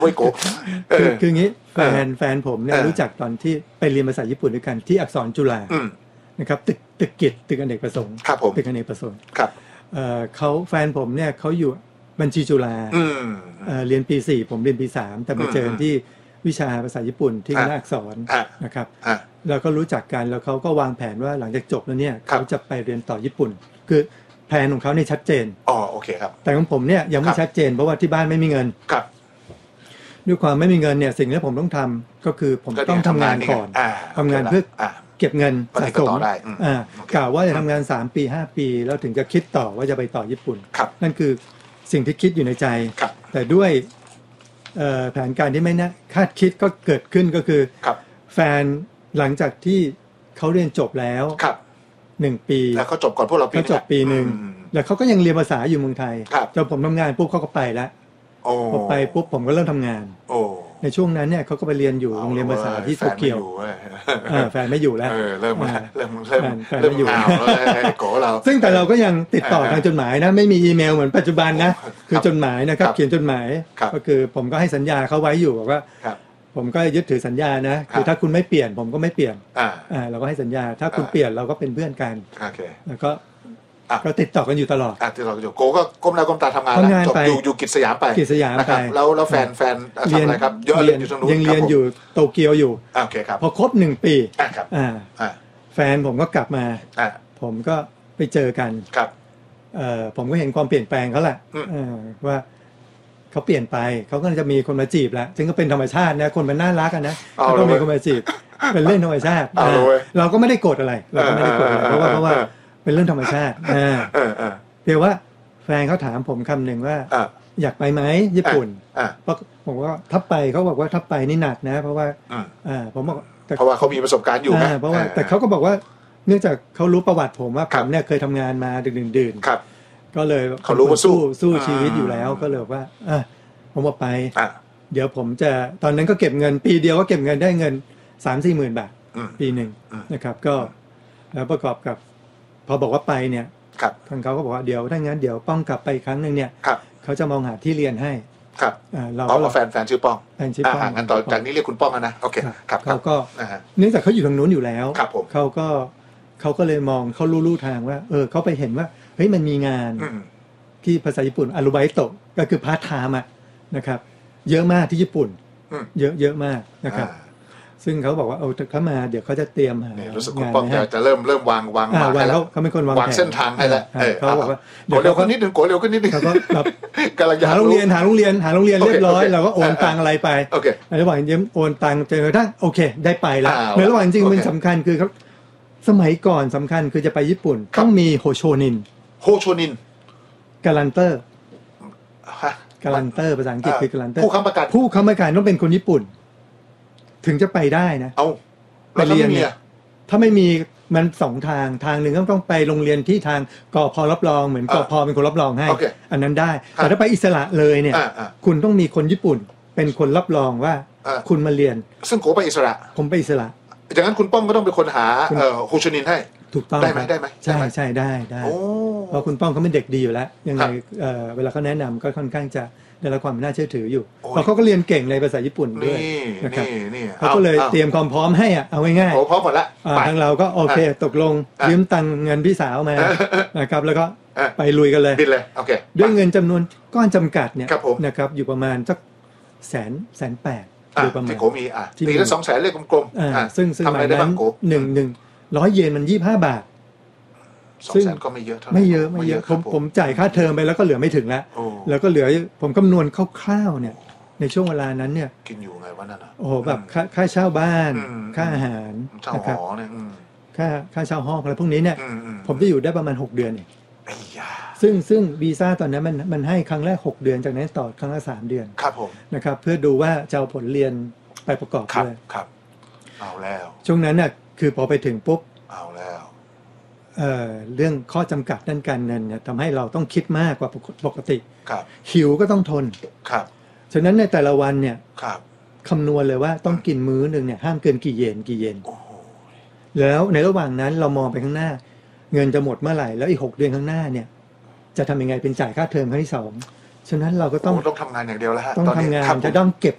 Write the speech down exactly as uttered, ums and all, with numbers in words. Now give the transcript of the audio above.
โอ้ยโกคือคืออย่างนี้แฟนแฟนผมเนี่ยรู้จักตอนที่ไปเรียนภาษาญี่ปุ่นด้วยกันที่อักษรจุฬานะครับตึกตึกกิจตึกอเนกประสงค์ตึกอเนกประสงค์ครับเขาแฟนผมเนี่ยเขาอยู่บัญชีจุฬาเรียนปีสี่ผมเรียนปีสามแต่มาเจอที่วิชาภาษาญี่ปุ่นที่คณะอักษรนะครับแล้วก็รู้จักกันแล้วเขาก็วางแผนว่าหลังจากจบแล้วเนี่ยเขาจะไปเรียนต่อญี่ปุ่นคือแผนของเขาเนี่ยชัดเจนอ๋อโอเคครับแต่ของผมเนี่ยยังไม่ชัดเจนเพราะว่าที่บ้านไม่มีเงินครับด้วยความไม่มีเงินเนี่ยสิ่งที่ผมต้องทำก็คือผมต้องทำงานก่อนทำงานเพื่อเก็บเงินสะสมกล่าวว่าจะทำงานสามปีห้าปีแล้วถึงจะคิดต่อว่าจะไปต่อญี่ปุ่นนั่นคือสิ่งที่คิดอยู่ในใจแต่ด้วยแผนการที่ไม่น่าคาดคิดก็เกิดขึ้นก็คือแฟนหลังจากที่เขาเรียนจบแล้วหนึ่งปีแล้วเขาจบก่อนพวกเราปีเขาจบปีหนึ่งแล้วเขาก็ยังเรียนภาษาอยู่เมืองไทยจนผมทำงานปุ๊บเขาก็ไปแล้วพอไปปุ๊บผมก็เริ่มทำงานในช่วงนั้นเนี่ยเขาก็ไปเรียนอยู่โรงเรียนภาษาที่โตเกียวแฟนไม่อยู่แล้วเริ่มเริ่มเริ่มเริ่มห่าวแล้วโกเราซึ่งแต่เราก็ยังติดต่อทางจดหมายนะไม่มีอีเมลเหมือนปัจจุบันนะคือจดหมายนะครับเขียนจดหมายก็คือผมก็ให้สัญญาเขาไว้อยู่บอกว่าผมก็ยึดถือสัญญานะคือถ้าคุณไม่เปลี่ยนผมก็ไม่เปลี่ยนอ่าเราก็ให้สัญญาถ้าคุณเปลี่ยนเราก็เป็นเพื่อนกันแล้วก็ก็ติดต่อกันอยู่ตโติดต่อกันอยู่โกก็ก้มหน้าก้มตาทำงานแล้วจบอยู่อยู่กิจสยามไปกิจสยามไปแล้วแล้วแฟนแฟนทำอะไรครับเยอะเลยอยู่ตรงนู้นยังเรียนอยู่โตเกียวอยู่โอเคครับพอครบหนึ่งปีอ่าแฟนผมก็กลับมาผมก็ไปเจอกันครับผมก็เห็นความเปลี่ยนแปลงเขาแหละว่าเขาเปลี่ยนไปเขาก็จะมีคนมาจีบแล้วซึ่งก็เป็นธรรมชาตินะคนมันน่ารักกันนะแล้วก็มีคนมาจีบเป็นเรื่องธรรมชาติเราก็ไม่ได้โกรธอะไรเราก็ไม่ได้โกรธอะไรเพราะว่าเพราะว่าเป็นเรื่องธรรมชาติเพียงว่าแฟนเขาถามผมคำหนึ่งว่าอยากไปไหมญี่ปุ่นเพราะผมว่าถ้าไปเขาบอกว่าถ้าไปนี่หนักนะเพราะว่าผมบอกเพราะว่าเขามีประสบการณ์อยู่นะเพราะว่าแต่เขาก็บอกว่าเนื่องจากเขารู้ประวัติผมว่าผมเนี่ยเคยทำงานมาดึกดื่นก็เลยเขารู้ว่าสู้สู้ชีวิตอยู่แล้วก็เลยว่าอ่ะผมบอกไปเดี๋ยวผมจะตอนนั้นก็เก็บเงินปีเดียวก็เก็บเงินได้เงินสามสี่หมื่นบาทปีหนึ่งนะครับก็แล้วประกอบกับพอบอกว่าไปเนี่ยทางเขาก็บอกว่าเดี๋ยวถ้างั้นเดี๋ยวป้องกลับไปอีกครั้งหนึ่งเนี่ยเขาจะมองหาที่เรียนให้ครับเราก็แฟนแฟนชื่อป้องแฟนชื่อป้องงั้นต่อจากนี้เรียกคุณป้องนะโอเคครับเขาก็เนื่องจากเขาอยู่ทางนู้นอยู่แล้วเขาก็เขาก็เลยมองเขารู้ๆทางว่าเออเขาไปเห็นว่าเฮ้ยมันมีงานที่ภาษาญี่ปุ่นอารุไบโตะก็คือพาร์ทไทม์อ่ะนะครับเยอะมากที่ญี่ปุ่นเยอะเยอะมากนะครับซึ่งเขาบอกว่าเอาถ้ามาเดี๋ยวเขาจะเตรียมหารู้สึกคุณป้องจะเริ่มเริ่มวางวางวางแล้วเขาเป็นคนวางเส้นทางให้แล้วเขาบอกว่าโกเร็วขึ้นนิดนึงโกเร็วขึ้นนิดนึงเขาก็แบบกำลังหาโรงเรียนหาโรงเรียนหาโรงเรียนเรียบร้อยเราก็โอนตังอะไรไปในระหว่างยืมโอนตังเจอถ้าโอเคได้ไปแล้วในระหว่างจริงมันสำคัญคือเขาสมัยก่อนสำคัญคือจะไปญี่ปุ่นต้องมีโฮโชนินโฮโชนินการันเตอร์การันเตอร์ภาษาอังกฤษคือการันเตอร์ผู้ค้ำประกันผู้ค้ำประกันต้องเป็นคนญี่ปุ่นถึงจะไปได้นะเอาไปเรียนเนี่ยถ้าไม่มีมันสองทางทางหนึ่งก็ต้องไปโรงเรียนที่ทางกพรับรองเหมือนกพเป็นคนรับรองให้อันนั้นได้แต่ถ้าไปอิสระเลยเนี่ยคุณต้องมีคนญี่ปุ่นเป็นคนรับรองว่าคุณมาเรียนซึ่งผมไปอิสระผมไปอิสระจากนั้นคุณป้องก็ต้องเป็นคนหาโฮโชนินให้ถูกต้องได้ไหมได้ไหมใช่ใช่ได้ได้เพราะคุณป้องเขาเป็นเด็กดีอยู่แล้วยังไงเวลาเขาแนะนำก็ค่อนข้างจะได้รับความน่าเชื่อถืออยู่เพราะเขาก็เรียนเก่งในภาษาญี่ปุ่นด้วยนะครับเขาก็เลยเตรียมความพร้อมให้อ่ะเอาง่ายๆพร้อมหมดละทางเราก็โอเคตกลงยืมตังเงินพี่สาวมานะครับแล้วก็ไปลุยกันเลยบินเลยโอเคด้วยเงินจำนวนก้อนจำกัดเนี่ยนะครับอยู่ประมาณสักแสนแสนแปดอยู่ประมาณที่โกมีอ่ะปีละสองแสนเลขกลมๆอ่าซึ่งซึ่งหมายนั้นหนึ่งหนึ่งร้อยเยนมันยี่สิบห้าบาทซึ่งก็ไม่เยอะเท่าไหร่ไม่เยอะไม่เยอะผมผมจ่ายค่าเทอมไปแล้วก็เหลือไม่ถึงแล้วแล้วก็เหลือผมคำนวณคร่าวๆเนี่ยในช่วงเวลานั้นเนี่ยกินอยู่ไงวะนั่นอ่ะโอ้โหแบบค่าค่าเช่าบ้านค่าอาหารนะครับค่าค่าเช่าห้องอะไรพวกนี้เนี่ยผมจะอยู่ได้ประมาณหกเดือนเองซึ่งซึ่งวีซ่าตอนนั้นมันมันให้ครั้งแรกหกเดือนจากนั้นต่อครั้งละสามเดือนครับผมนะครับเพื่อดูว่าจะเอาผลเรียนไปประกอบด้วยครับเอาแล้วช่วงนั้นเนี่ยคือพอไปถึงปุ๊บเอาแล้วเอ่อเรื่องข้อจำกัดด้านการเงินเนี่ยทำให้เราต้องคิดมากกว่าปกติครับหิวก็ต้องทนครับฉะนั้นในแต่ละวันเนี่ยครับคำนวณเลยว่าต้องกินมื้อนึงเนี่ยห้ามเกินกี่เยนกี่เยนแล้วในระหว่างนั้นเรามองไปข้างหน้าเงินจะหมดเมื่อไหร่แล้วอีกหกเดือนข้างหน้าเนี่ยจะทำยังไงเป็นจ่ายค่าเทอมครั้งที่สองฉะนั้นเราก็ต้องต้องทำงานอย่างเดียวแล้วฮะต้องทำงานจะต้องเก็บ